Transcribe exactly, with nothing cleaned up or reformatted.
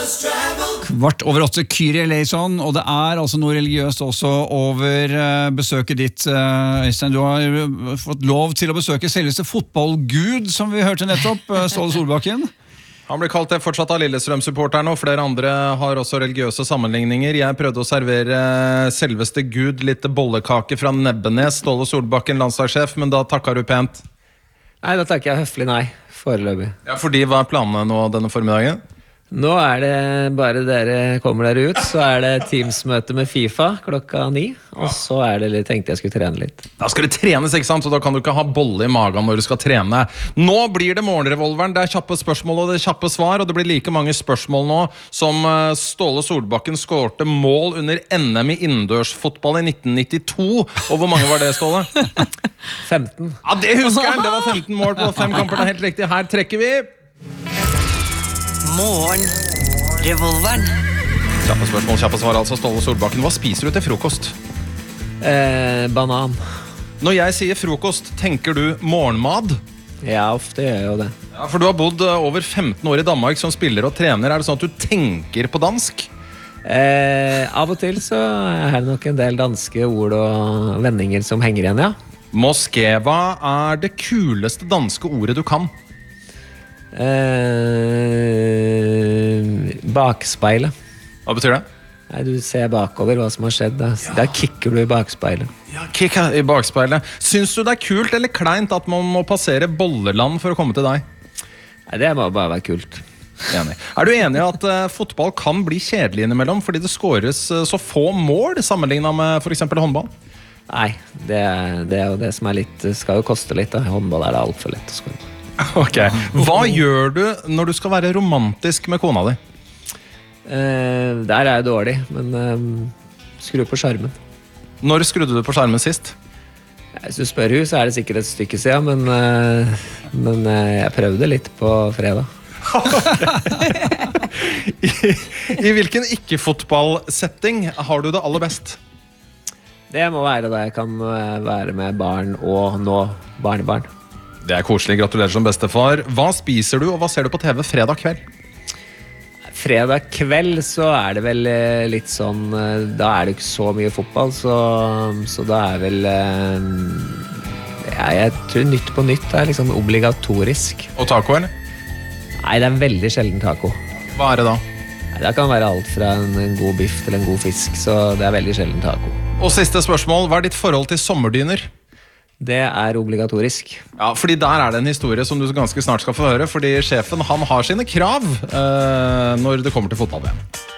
Kvart over åtte, Kyrie Eleison, og det er altså noe religiøst også over uh, besøket ditt, uh, Øystein. Du har uh, fått lov til å besøke selveste fotballgud, som vi hørte nettopp, uh, Ståle Solbakken. Han blir kalt det fortsatt av Lillestrøm-supporterne, og flere andre har også religiøse sammenligninger. Jeg prøvde å servere selveste Gud litt bollekake fra Nebbenes, Ståle Solbakken, landslagssjef, men da takket du pent. Nei, da takker jeg høflig nei, foreløpig. Ja, fordi hva er planene nå denne formiddagen? Nå er det bare dere kommer dere ut, så er det Teams-møte med FIFA klokka ni, og så er det litt, tenkte jeg skulle trene litt. Da skal det trenes, ikke sant? Så da kan du ikke ha bolle i magen når du skal trene. Nå blir det morgenrevolveren, det er kjappe spørsmål og det er kjappe svar, og det blir like mange spørsmål nå som Ståle Solbakken skårte mål under N M i innendørsfotball i nitten nittito. Og hvor mange var det, Ståle? femten. Ja, det husker jeg! Det var femten mål på fem kamper, det er helt riktig. Her trekker vi... Morgen Revolveren. Kjappe spørsmål, kjappe svar altså. Ståle Solbakken, hva spiser du til frokost? Eh, banan. Når jeg sier frokost, tenker du morgenmad? Ja, ofte gjør jeg jo det. Ja, for du har bodd over femten år i Danmark som spiller og trener. Er det sånn at du tenker på dansk? Eh, av og til så er det nok en del danske ord og vendinger som henger igjen, ja. Moskva er det kuleste danske ordet du kan? Eh, bakspeilet. Hva betyr det? Nei, du ser bakover hva som har skjedd. Da, ja. Da kikker du i bakspeilet. Ja, kick i bakspeilet. Syns du det er kult eller kleint at man må passere Bolleland for å komme til deg? Nei, det må bare være kult. Enig. Er du enig i at uh, fotball kan bli kjedelig innimellom fordi det skåres uh, så få mål sammenlignet med for eksempel håndball? Nei, det, det er jo det som er litt, det skal jo koste litt. Da. Håndball er det alt for lett å skåre. Ok, hva gjør du når du skal være romantisk med kona di? Eh, der er jeg dårlig, men eh, skru på skjermen. Når skrudde du på skjermen sist? Hvis du spør hun, så er det sikkert et stykke siden, men, eh, men eh, jeg prøvde litt på fredag. I, I hvilken ikke-fotballsetting har du det aller best? Det må være da jeg kan være med barn og nå barnebarn. Det er koselig, gratulerer som bestefar. Hva spiser du, og hva ser du på T V fredag kveld? Fredag kveld så er det vel litt sånn, da er det ikke så mye fotball, så, så da er vel, ja, jeg tror Nytt på Nytt er liksom obligatorisk. Og taco, eller? Nei, det er veldig sjelden taco. Hva er det da? Nei, det kan være alt fra en, en god biff til en god fisk, så det er veldig sjelden taco. Og siste spørsmål, hva er ditt forhold til sommerdyner? Det er obligatorisk. Ja, fordi der er det en historie som du ganske snart skal få høre, fordi sjefen, han har sine krav eh, når det kommer til fotball.